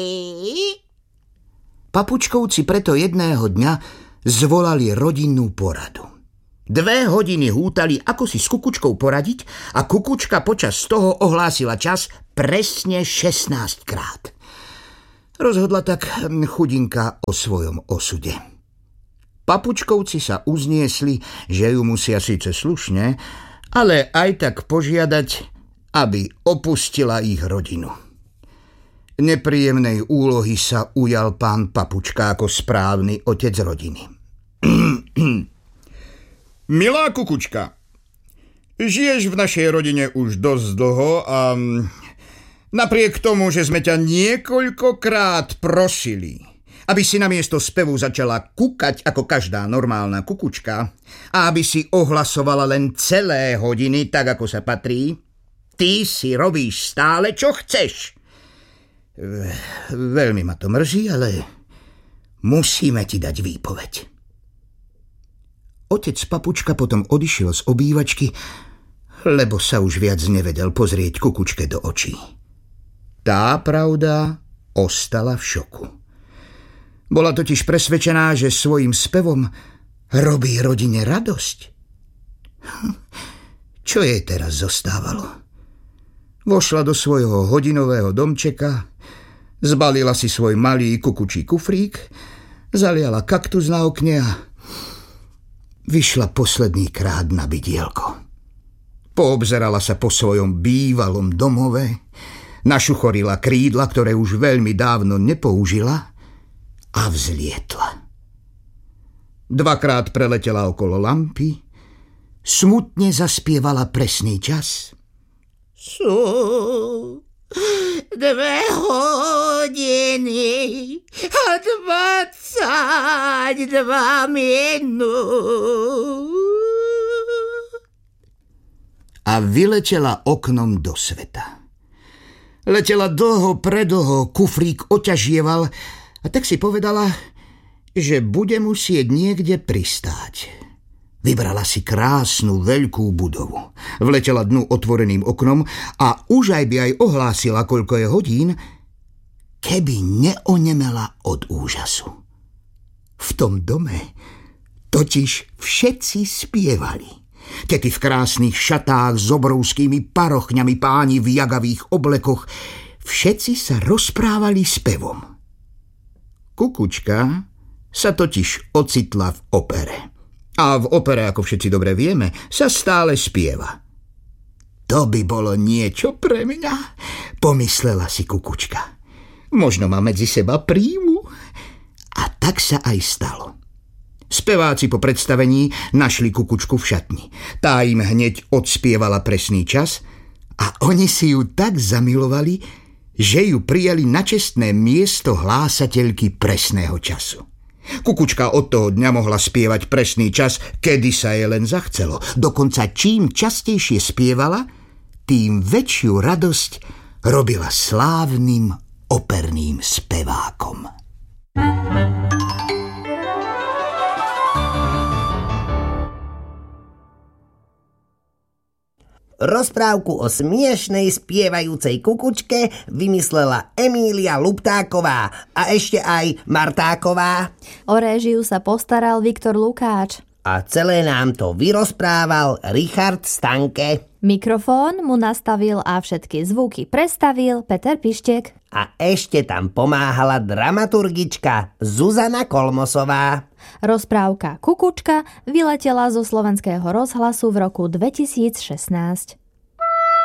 Papučkovci preto jedného dňa zvolali rodinnú poradu. 2 hodiny hútali, ako si s Kukučkou poradiť, a Kukučka počas toho ohlásila čas presne 16 krát. Rozhodla tak chudinka o svojom osude. Papučkovci sa uzniesli, že ju musia síce slušne, ale aj tak požiadať, aby opustila ich rodinu. Nepríjemnej úlohy sa ujal pán Papučka ako správny otec rodiny. Milá Kukučka, žiješ v našej rodine už dosť dlho a napriek tomu, že sme ťa niekoľkokrát prosili, aby si namiesto spevu začala kukať ako každá normálna kukučka a aby si ohlasovala len celé hodiny, tak ako sa patrí, ty si robíš stále, čo chceš. Veľmi ma to mrzí, ale musíme ti dať výpoveď. Otec Papučka potom odišiel z obývačky, lebo sa už viac nevedel pozrieť Kukučke do očí. Tá pravda ostala v šoku. Bola totiž presvedčená, že svojím spevom robí rodine radosť. Čo jej teraz zostávalo? Vošla do svojho hodinového domčeka, zbalila si svoj malý kukučí kufrík, zaliala kaktus na okne a vyšla posledný krát na bidielko. Poobzerala sa po svojom bývalom domove, našuchorila krídla, ktoré už veľmi dávno nepoužila, a vzlietla. 2-krát preletela okolo lampy, smutne zaspievala presný čas. Sú 2 hodiny a 22 minút. A vyletela oknom do sveta. Letela dlho, predlho, kufrík oťažieval, a tak si povedala, že bude musieť niekde pristáť. Vybrala si krásnu veľkú budovu. Vletela dnu otvoreným oknom a už aj by aj ohlásila, koľko je hodín, keby neonemela od úžasu. V tom dome totiž všetci spievali. Tety v krásnych šatách s obrovskými parochňami, páni v jagavých oblekoch, všetci sa rozprávali spevom. Kukučka sa totiž ocitla v opere. A v opere, ako všetci dobre vieme, sa stále spieva. To by bolo niečo pre mňa, pomyslela si Kukučka. Možno ma medzi seba príjmu. A tak sa aj stalo. Speváci po predstavení našli Kukučku v šatni. Tá im hneď odspievala presný čas a oni si ju tak zamilovali, že ju prijali na čestné miesto hlásateľky presného času. Kukučka od toho dňa mohla spievať presný čas, kedy sa jej len zachcelo. Dokonca čím častejšie spievala, tým väčšiu radosť robila slávnym operným spevákom. Rozprávku o smiešnej spievajúcej kukučke vymyslela Emília Luptáková a ešte aj Martáková. O réžiu sa postaral Viktor Lukáč. A celé nám to vyrozprával Richard Stanke. Mikrofón mu nastavil a všetky zvuky prestavil Peter Pištek. A ešte tam pomáhala dramaturgička Zuzana Kolmosová. Rozprávka Kukučka vyletela zo Slovenského rozhlasu v roku 2016.